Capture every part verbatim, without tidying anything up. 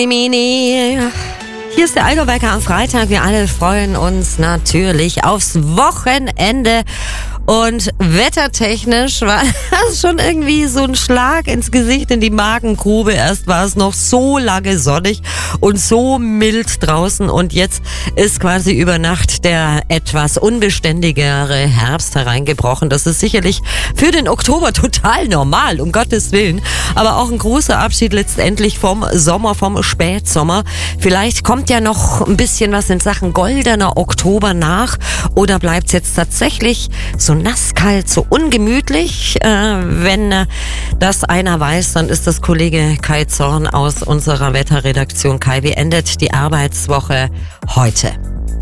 Mini. Hier ist der Alberwecker am Freitag. Wir alle freuen uns natürlich aufs Wochenende. Und wettertechnisch war das schon irgendwie so ein Schlag ins Gesicht, in die Magengrube. Erst war es noch so lange sonnig und so mild draußen. Und jetzt ist quasi über Nacht der etwas unbeständigere Herbst hereingebrochen. Das ist sicherlich für den Oktober total normal, um Gottes Willen. Aber auch ein großer Abschied letztendlich vom Sommer, vom Spätsommer. Vielleicht kommt ja noch ein bisschen was in Sachen goldener Oktober nach. Oder bleibt es jetzt tatsächlich so nasskalt, so ungemütlich. Äh, wenn äh, das einer weiß, dann ist das Kollege Kai Zorn aus unserer Wetterredaktion. Kai, wie endet die Arbeitswoche heute?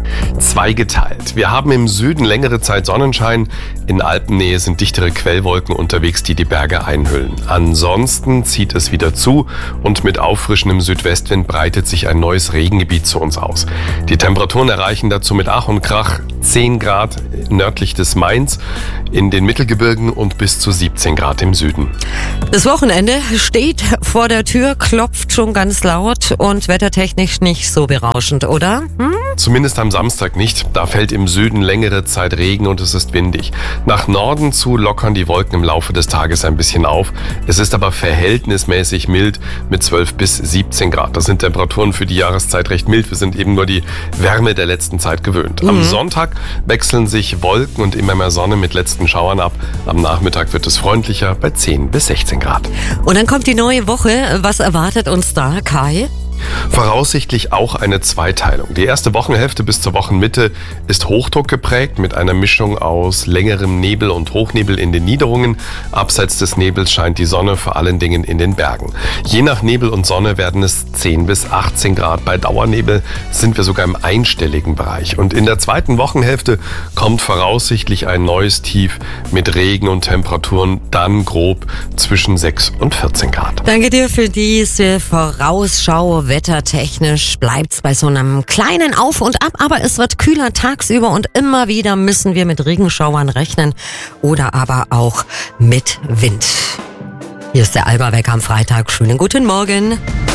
Zweigeteilt. Wir haben im Süden längere Zeit Sonnenschein. In Alpennähe sind dichtere Quellwolken unterwegs, die die Berge einhüllen. Ansonsten zieht es wieder zu und mit auffrischendem Südwestwind breitet sich ein neues Regengebiet zu uns aus. Die Temperaturen erreichen dazu mit Ach und Krach zehn Grad nördlich des Mains, in den Mittelgebirgen und bis zu siebzehn Grad im Süden. Das Wochenende steht vor der Tür, klopft schon ganz laut und wettertechnisch nicht so berauschend, oder? Hm? Zumindest am Samstag nicht. Da fällt im Süden längere Zeit Regen und es ist windig. Nach Norden zu lockern die Wolken im Laufe des Tages ein bisschen auf. Es ist aber verhältnismäßig mild mit zwölf bis siebzehn Grad. Das sind Temperaturen für die Jahreszeit recht mild. Wir sind eben nur die Wärme der letzten Zeit gewöhnt. Mhm. Am Sonntag wechseln sich Wolken und immer mehr Sonne mit letzten Schauern ab. Am Nachmittag wird es freundlicher bei zehn bis sechzehn Grad. Und dann kommt die neue Woche. Was erwartet uns da, Kai? Voraussichtlich auch eine Zweiteilung. Die erste Wochenhälfte bis zur Wochenmitte ist Hochdruck geprägt mit einer Mischung aus längerem Nebel und Hochnebel in den Niederungen. Abseits des Nebels scheint die Sonne, vor allen Dingen in den Bergen. Je nach Nebel und Sonne werden es zehn bis achtzehn Grad. Bei Dauernebel sind wir sogar im einstelligen Bereich. Und in der zweiten Wochenhälfte kommt voraussichtlich ein neues Tief mit Regen und Temperaturen dann grob zwischen sechs und vierzehn Grad. Danke dir für diese Vorausschau. Wettertechnisch bleibt's bei so einem kleinen Auf und Ab, aber es wird kühler tagsüber und immer wieder müssen wir mit Regenschauern rechnen oder aber auch mit Wind. Hier ist der Alberwecker am Freitag. Schönen guten Morgen.